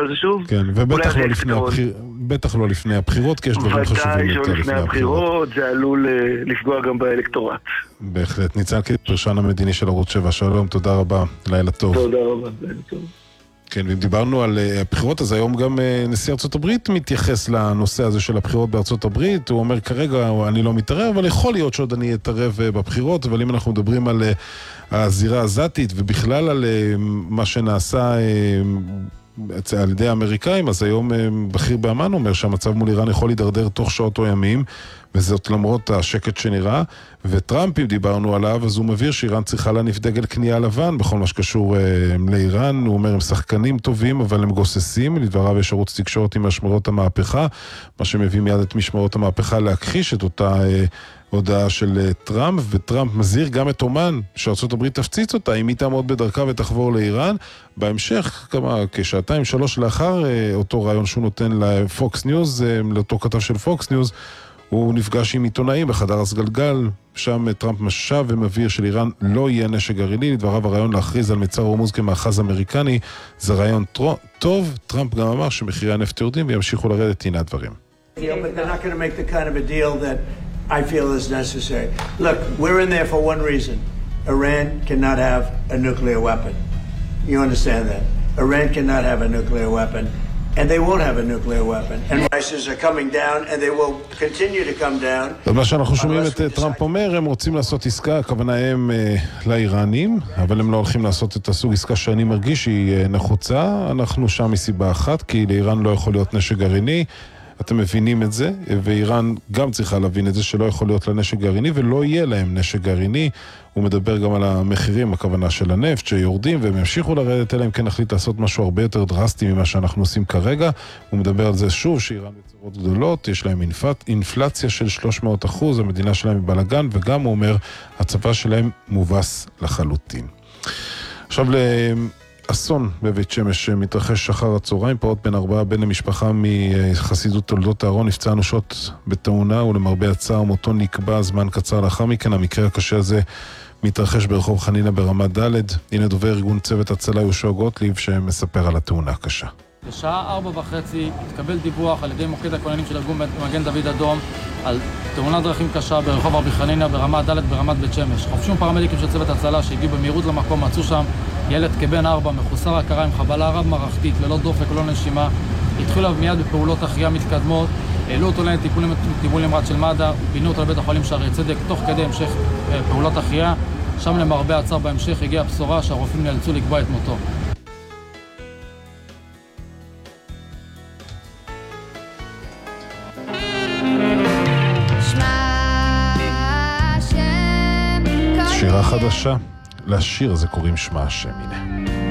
על זה שוב? כן, ובטח לא לפני הבחירות, כי יש דברים חשובים יותר לפני הבחירות. זה עלול לפגוע גם באלקטורט. בהחלט. ניצן קידר, פרשן המדיני של ערוץ 7, שלום, תודה רבה, לילה טוב. תודה רבה, לילה טוב. כן, ואם דיברנו על הבחירות, אז היום גם נשיא ארצות הברית מתייחס לנושא הזה של הבחירות בארצות הברית. הוא אומר, כרגע אני לא מתערב, אבל יכול להיות שעוד אני אתערב בבחירות. אבל אם אנחנו מדברים על הזירה הזאתית ובכלל על מה שנעשה על ידי האמריקאים, אז היום בכיר באמן אומר שהמצב מול איראן יכול להידרדר תוך שעות או ימים, וזאת למרות השקט שנראה. וטראמפ, אם דיברנו עליו, אז הוא מבהיר שאיראן צריכה להניף דגל כניעה לבן בכל מה שקשור לאיראן. הוא אומר, הם שחקנים טובים, אבל הם גוססים. לדבריו יש ערוץ תקשורת עם משמרות המהפכה, מה שמביא מיד את משמרות המהפכה להכחיש את אותה הודעה של טראמפ, וטראמפ מזהיר גם את אומן שארצות הברית תפציץ אותה אם היא תעמוד בדרכה ותחבור לאיראן. בהמשך, כשעתיים שלוש לאחר אותו רעיון שהוא נותן לפוקס ניוז, לאותו כתב של פוקס ניוז, הוא נפגש עם עיתונאים בחדר הסגלגל, שם טראמפ משב ומבהיר שלאיראן לא יהיה נשק גרעיני. לדבריו הרעיון להכריז על מצר הורמוז כמאחז אמריקני זה רעיון טוב. טראמפ גם אמר שמחירי הנפט יורדים וימשיכו לרדת. הנה הדברים. I feel is necessary. Look, we're in there for one reason. Iran cannot have a nuclear weapon. You understand that? Iran cannot have a nuclear weapon. And they won't have a nuclear weapon. And prices are coming down and they will continue to come down. מה שאנחנו שומעים את טראמפ אומר, הם רוצים לעשות עסקה, הכוונה הם לאיראנים, אבל הם לא הולכים לעשות את הסוג עסקה שאני מרגיש שהיא נחוצה. אנחנו שם מסיבה אחת, כי לאיראן לא יכול להיות נשק גרעיני. אתם מבינים את זה, ואיראן גם צריכה להבין את זה שלא יכול להיות לה נשק גרעיני, ולא יהיה להם נשק גרעיני. הוא מדבר גם על המחירים, הכוונה של הנפט, שיורדים והם ימשיכו לרדת, אלא אם כן נחליט לעשות משהו הרבה יותר דרסטי ממה שאנחנו עושים כרגע. הוא מדבר על זה שוב, שאיראן בצורות גדולות, יש להם אינפלציה של 300%, המדינה שלהם היא בלגן, וגם הוא אומר, הצבא שלהם מובס לחלוטין. עכשיו אסון בבית שמש מתרחש שחר הצהריים, פעוט בן 4, בן למשפחה מחסידות תולדות הארון, נפצע אנושות בתאונה, ולמרבה הצער מותו נקבע זמן קצר לאחר מכן. המקרה הקשה הזה מתרחש ברחוב חנינה ברמת ד'. הנה דובר ארגון צוות הצלה יהושע גוטליב שמספר על התאונה הקשה. בשעה 4:30 התקבל דיווח על ידי מוקד הכוננים של ארגון מגן דוד אדום על תאונת דרכים קשה ברחוב רבי חנינא ברמת ד' ברמת בית שמש. חופשים פרמדיקים של צוות הצלה שהגיעו במהירות למקום, מצאו שם ילד כבן 4 מחוסר הכרה עם חבלה רב מערכתית ללא דופק ולא נשימה. התחילו מיד בפעולות החייאה מתקדמות, העלו אותו לטיפול נמרץ של מד"א ופינו אותו לבית החולים שערי צדק תוך כדי המשך פעולות החייאה. שם למרבה הצער בהמשך הגיעה הבשורה שהרופאים נאלצו לקבוע את מותו. שירה חדשה, לשיר הזה קוראים שמע השם. הנה